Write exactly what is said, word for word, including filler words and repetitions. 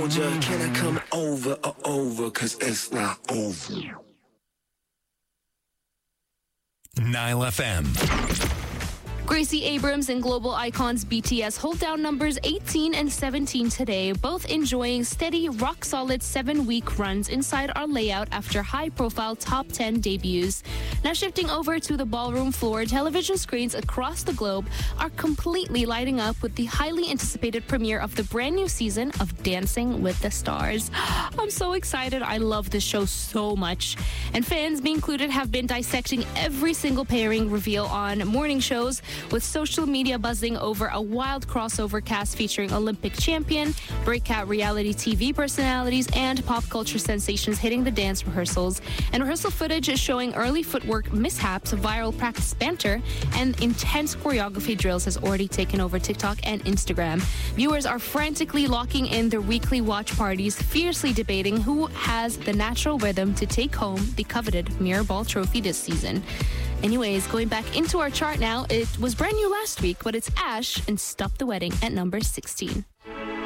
told ya, can I come over or over? Cause it's not over. Nile F M. Gracie Abrams and global icons B T S hold down numbers eighteen and seventeen today, both enjoying steady, rock-solid seven-week runs inside our layout after high-profile top ten debuts. Now shifting over to the ballroom floor, television screens across the globe are completely lighting up with the highly anticipated premiere of the brand new season of Dancing with the Stars. I'm so excited. I love this show so much. And fans, me included, have been dissecting every single pairing reveal on morning shows, with social media buzzing over a wild crossover cast featuring Olympic champion, breakout reality T V personalities, and pop culture sensations hitting the dance rehearsals. And rehearsal footage is showing early footwork mishaps, viral practice banter, and intense choreography drills has already taken over TikTok and Instagram. Viewers are frantically locking in their weekly watch parties, fiercely debating who has the natural rhythm to take home the coveted Mirror Ball trophy this season. Anyways, going back into our chart now, it was brand new last week, but it's Ash and Stop the Wedding at number sixteen.